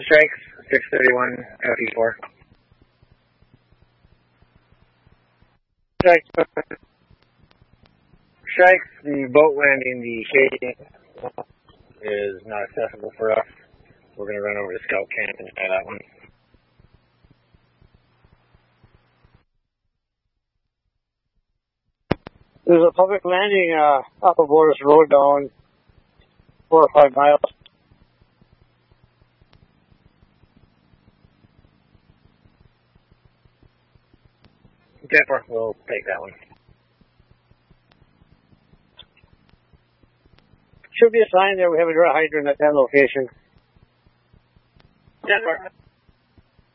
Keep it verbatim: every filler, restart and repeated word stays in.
Strikes, six thirty-one, F E four. Strikes. Strikes, the boat landing, the shading is not accessible for us. We're going to run over to Scout Camp and try that one. There's a public landing uh, up of Borders Road down four or five miles. Jennifer, we'll take that one. Should be a sign there. We have a dry hydrant at that location. Jennifer.